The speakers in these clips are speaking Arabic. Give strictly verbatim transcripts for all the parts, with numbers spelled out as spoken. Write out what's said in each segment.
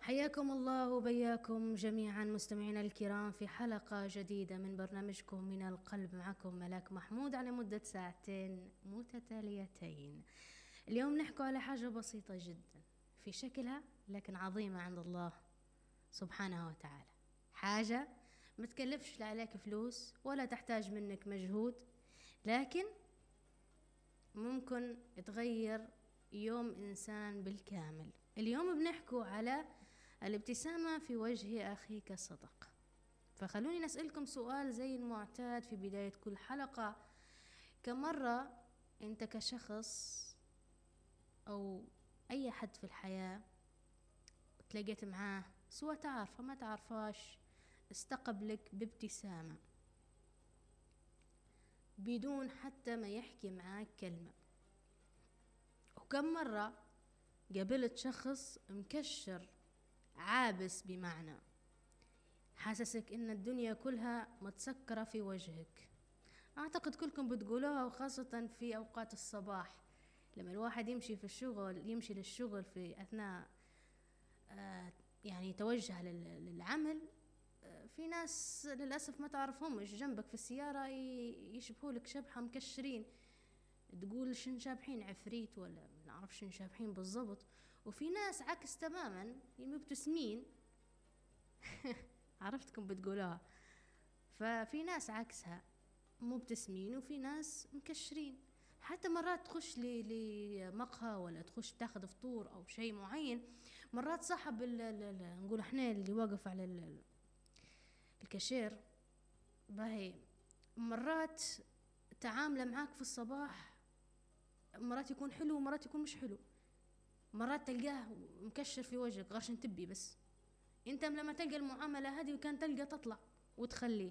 حياكم الله وبياكم جميعا مستمعينا الكرام في حلقة جديدة من برنامجكم من القلب. معكم ملاك محمود على مدة ساعتين متتاليتين. اليوم نحكي على حاجة بسيطة جدا في شكلها لكن عظيمة عند الله سبحانه وتعالى. حاجة ما تكلفش لا عليك فلوس ولا تحتاج منك مجهود، لكن ممكن تغير يوم إنسان بالكامل. اليوم بنحكوا على الابتسامة في وجه أخيك صدقة. فخلوني نسألكم سؤال زي المعتاد في بداية كل حلقة: كم مرة أنت كشخص أو أي حد في الحياة تلاقيت معاه، سواء تعرفه ما تعرفاش، استقبلك بابتسامة بدون حتى ما يحكي معاك كلمة؟ وكم مرة قابلت شخص مكشر عابس، بمعنى حاسسك ان الدنيا كلها متسكرة في وجهك؟ اعتقد كلكم بتقولوها، وخاصة في اوقات الصباح لما الواحد يمشي في الشغل يمشي للشغل في اثناء آه يعني توجه للعمل. آه في ناس للأسف ما تعرفهمش جنبك في السيارة يشبهولك شبحة مكشرين، تقول شن شابحين عفريت ولا نعرف شن شابحين بالضبط. وفي ناس عكس تماما مبتسمين عرفتكم بتقولوها. ففي ناس عكسها مبتسمين وفي ناس مكشرين. حتى مرات تخش لمقهى ولا تخش تاخذ فطور او شيء معين، مرات صاحب نقول احنا اللي واقف على الكاشير باهي مرات تعامله معاك في الصباح، مرات يكون حلو ومرات يكون مش حلو، مرات تلقاه مكشر في وجهك غرشن تبي، بس انت لما تلقى المعاملة هذه وكان تلقى تطلع وتخليه.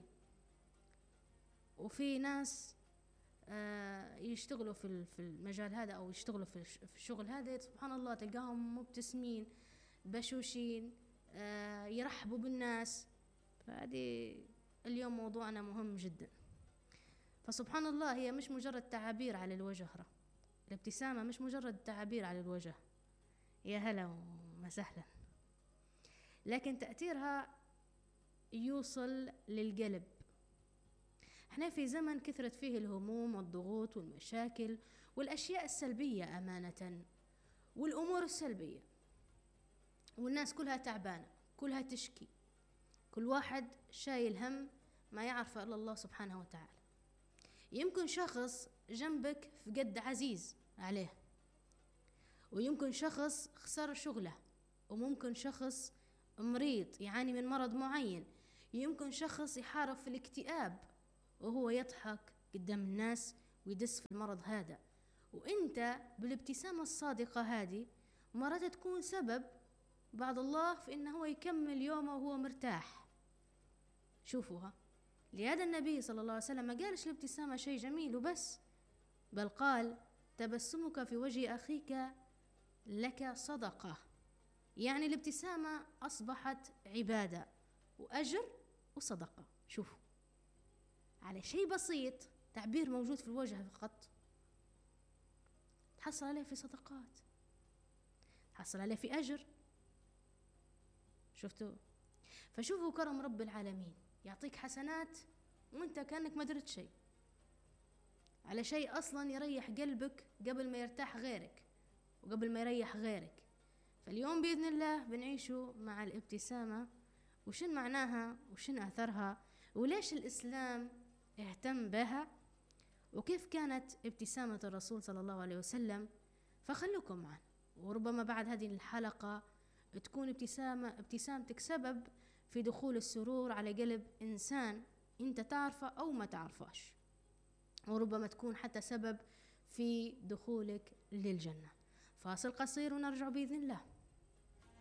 وفي ناس آه يشتغلوا في في المجال هذا او يشتغلوا في الشغل هذا، سبحان الله تلقاهم مبتسمين بشوشين، آه يرحبوا بالناس. فهذه اليوم موضوعنا مهم جدا. فسبحان الله هي مش مجرد تعابير على الوجه، الابتسامة مش مجرد تعابير على الوجه، يا هلا وسهلا، لكن تأثيرها يوصل للقلب. احنا في زمن كثرت فيه الهموم والضغوط والمشاكل والأشياء السلبية أمانة والأمور السلبية، والناس كلها تعبانة، كلها تشكي، كل واحد شايل هم ما يعرف إلا الله سبحانه وتعالى. يمكن شخص جنبك فقد عزيز عليه، ويمكن شخص خسر شغله، وممكن شخص مريض يعاني من مرض معين، يمكن شخص يحارب في الاكتئاب وهو يضحك قدام الناس ويدس في المرض هذا. وانت بالابتسامة الصادقة هذه مرات تكون سبب بعد الله في انه هو يكمل يومه وهو مرتاح. شوفوها، لهذا النبي صلى الله عليه وسلم ما قالش الابتسامة شيء جميل وبس، بل قال تبسمك في وجه أخيك لك صدقة. يعني الابتسامة أصبحت عبادة وأجر وصدقة. شوفوا، على شيء بسيط، تعبير موجود في الوجه فقط، تحصل عليه في صدقات، تحصل عليه في أجر. شفتوا؟ فشوفوا كرم رب العالمين، يعطيك حسنات وانت كأنك ما درت شيء، على شيء أصلا يريح قلبك قبل ما يرتاح غيرك وقبل ما يريح غيرك. فاليوم بإذن الله بنعيشوا مع الابتسامة، وشن معناها وشن أثرها وليش الإسلام اهتم بها وكيف كانت ابتسامة الرسول صلى الله عليه وسلم. فخلوكم معنا، وربما بعد هذه الحلقة تكون ابتسامة ابتسامتك سبب في دخول السرور على قلب إنسان انت تعرفه أو ما تعرفاش، وربما تكون حتى سبب في دخولك للجنة. فاصل قصير ونرجع بإذن الله.